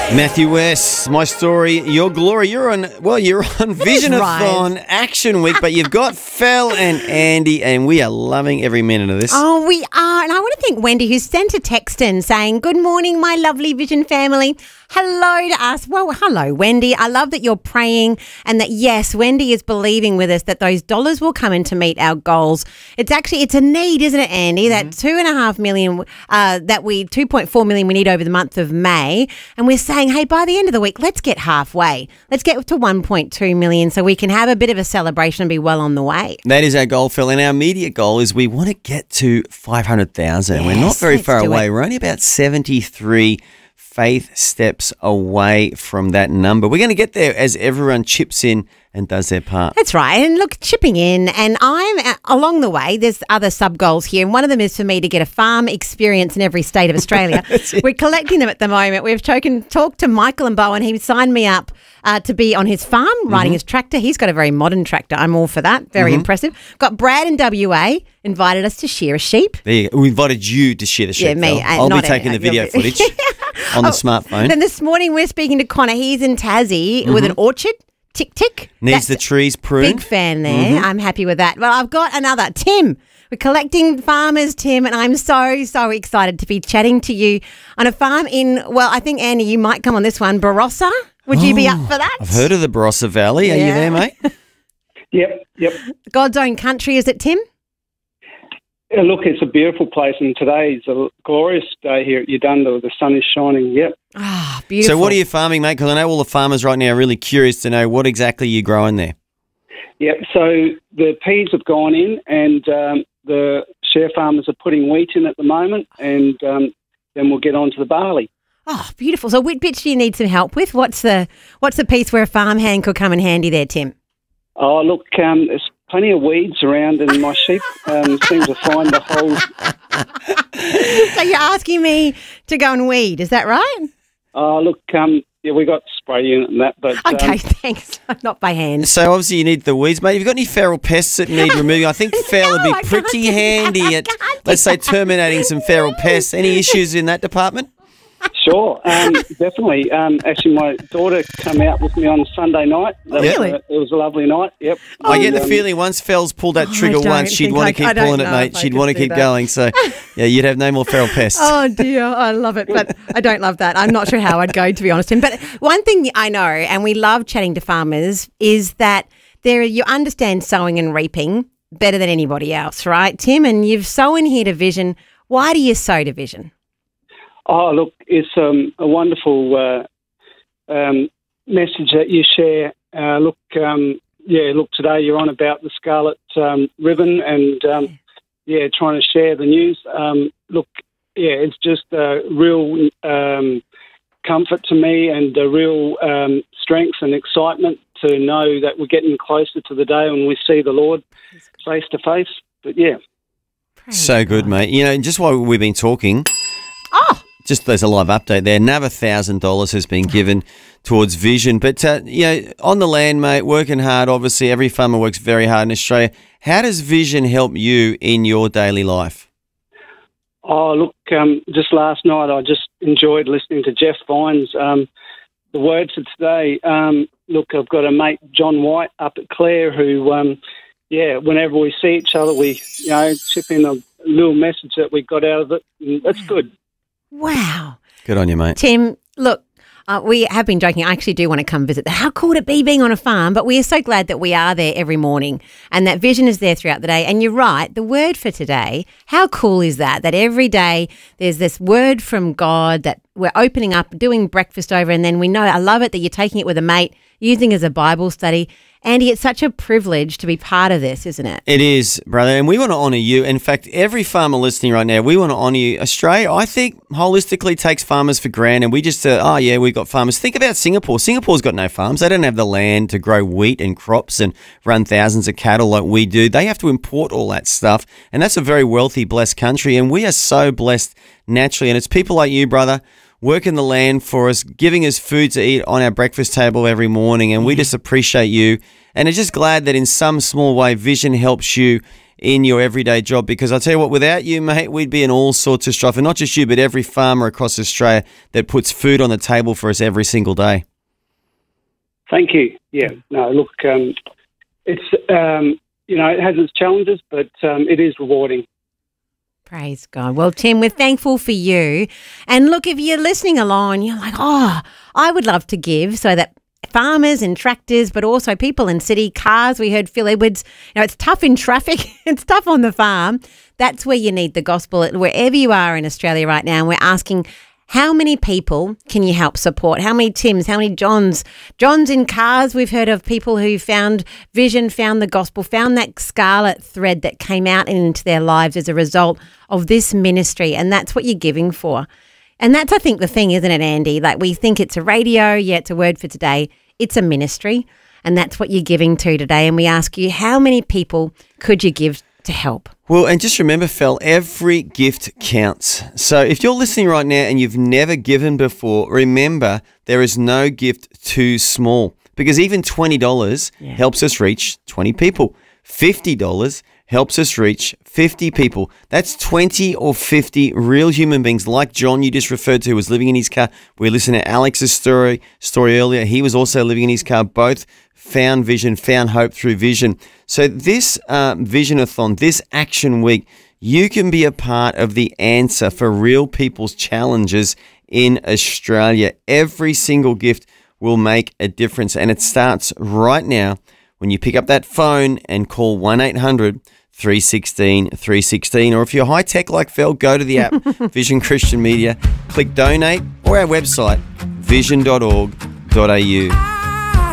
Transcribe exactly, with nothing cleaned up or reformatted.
Matthew West, My Story, Your Glory. You're on, well, you're on Visionathon right. Action Week, but you've got Fel and Andy, and we are loving every minute of this. Oh, we are. And I want to thank Wendy, who sent a text in saying, good morning, my lovely Vision family. Hello to us. Well, hello, Wendy. I love that you're praying and that, yes, Wendy is believing with us that those dollars will come in to meet our goals. It's actually, it's a need, isn't it, Andy? Mm-hmm. That two and a half million, uh, that we, two point four million we need over the month of May. And we're saying, hey, by the end of the week, let's get halfway. Let's get to one point two million so we can have a bit of a celebration and be well on the way. That is our goal, Phil. And our immediate goal is we want to get to five hundred thousand. Yes, we're not very far away. It. We're only about seventy-three faith steps away from that number. We're going to get there as everyone chips in and does their part. That's right. And look, chipping in, and I'm uh, along the way, there's other sub goals here, and one of them is for me to get a farm experience in every state of Australia. We're collecting them at the moment. We've choken, talked to Michael and Bowen. He signed me up uh, to be on his farm, riding mm-hmm. his tractor. He's got a very modern tractor. I'm all for that. Very mm-hmm. impressive. Got Brad in W A, invited us to shear a sheep. There you go. We invited you to shear the sheep. Yeah, me. Uh, I'll be taking a, the video footage on the oh, smartphone. Then this morning we're speaking to Connor. He's in Tassie mm-hmm. with an orchard. Tick, tick. Needs That's the trees pruned. Big fan there. Mm-hmm. I'm happy with that. Well, I've got another. Tim. We're collecting farmers, Tim, and I'm so, so excited to be chatting to you on a farm in, well, I think, Andy, you might come on this one, Barossa. Would oh, you be up for that? I've heard of the Barossa Valley. Are yeah. you there, mate? Yep, yep. God's own country, is it, Tim? Yeah, look, it's a beautiful place, and today's a glorious day here at Udunda. The sun is shining, yep. Ah, oh, beautiful. So what are you farming, mate? Because I know all the farmers right now are really curious to know what exactly you're growing there. Yep, so the peas have gone in, and um, the share farmers are putting wheat in at the moment, and um, then we'll get on to the barley. Oh, beautiful. So which bits do you need some help with? What's the what's the piece where a farmhand could come in handy there, Tim? Oh, look, um, there's plenty of weeds around, and my sheep um, seem to find the whole... So you're asking me to go and weed, is that right? Oh, look, um, yeah, we got spray unit and that, but... Okay, um, thanks. Not by hand. So obviously you need the weeds, mate. Have you got any feral pests that need removing? I think Fel no, would be pretty handy at, let's say, terminating some feral pests. Any issues in that department? Sure, um, definitely. Um, actually, my daughter came out with me on Sunday night. That really? Was a, it was a lovely night, yep. I and, get the um, feeling once Fel's pulled that trigger oh, once, she'd want to keep pulling it, mate. She'd want to keep that. going. So, yeah, you'd have no more feral pests. Oh, dear. I love it. But I don't love that. I'm not sure how I'd go, to be honest, Tim. But one thing I know, and we love chatting to farmers, is that there you understand sowing and reaping better than anybody else, right, Tim? And you've sown here to Vision. Why do you sow to Vision? Oh, look, it's um, a wonderful uh, um, message that you share. Uh, look, um, yeah, look, today you're on about the Scarlet um, Ribbon and, um, yeah, trying to share the news. Um, look, yeah, it's just a real um, comfort to me and a real um, strength and excitement to know that we're getting closer to the day when we see the Lord face to face. But, yeah. So good, mate. You know, just while we've been talking... Oh! Just there's a live update there. Another one thousand dollars has been given towards Vision. But, uh, you know, on the land, mate, working hard, obviously. Every farmer works very hard in Australia. How does Vision help you in your daily life? Oh, look, um, just last night I just enjoyed listening to Jeff Vines. Um, the words for today, um, look, I've got a mate, John White, up at Clare who, um, yeah, whenever we see each other, we, you know, chip in a little message that we got out of it. And that's good. Wow. Good on you, mate. Tim, look, uh, we have been joking. I actually do want to come visit. How cool would it be being on a farm? But we are so glad that we are there every morning and that Vision is there throughout the day. And you're right, the word for today, how cool is that? That every day there's this word from God that we're opening up, doing breakfast over, and then we know, I love it that you're taking it with a mate, using it as a Bible study. Andy, it's such a privilege to be part of this, isn't it? It is, brother, and we want to honour you. In fact, every farmer listening right now, we want to honour you. Australia, I think, holistically takes farmers for granted. And we just, uh, oh, yeah, we've got farmers. Think about Singapore. Singapore's got no farms. They don't have the land to grow wheat and crops and run thousands of cattle like we do. They have to import all that stuff, and that's a very wealthy, blessed country, and we are so blessed naturally. And it's people like you, brother, working the land for us, giving us food to eat on our breakfast table every morning, and we just appreciate you. And I'm just glad that in some small way Vision helps you in your everyday job, because I tell you what, without you, mate, we'd be in all sorts of strife. And not just you, but every farmer across Australia that puts food on the table for us every single day. Thank you. Yeah, no, look, um, it's, um, you know, it has its challenges, but um, it is rewarding. Praise God. Well, Tim, we're thankful for you. And look, if you're listening along, you're like, oh, I would love to give so that farmers and tractors, but also people in city, cars. We heard Phil Edwards, you know, it's tough in traffic. It's tough on the farm. That's where you need the gospel, wherever you are in Australia right now. And we're asking, how many people can you help support? How many Tims? How many Johns? Johns in cars. We've heard of people who found vision, found the gospel, found that scarlet thread that came out into their lives as a result of this ministry. And that's what you're giving for. And that's, I think, the thing, isn't it, Andy? Like, we think it's a radio, yeah, it's a word for today. It's a ministry. And that's what you're giving to today. And we ask you, how many people could you give to help? Well, and just remember, Fel, every gift counts. So if you're listening right now and you've never given before, remember there is no gift too small, because even twenty dollars yeah. helps us reach twenty people. fifty dollars helps us reach fifty people. That's twenty or fifty real human beings like John you just referred to, who was living in his car. We listened to Alex's story, story earlier. He was also living in his car. Both found vision, found hope through vision. So this uh, Vision-a-thon, this Action Week, you can be a part of the answer for real people's challenges in Australia. Every single gift will make a difference, and it starts right now when you pick up that phone and call one eight hundred three one six three one six. Or if you're high-tech like Fel, go to the app, Vision Christian Media, click donate, or our website, vision dot org dot a u.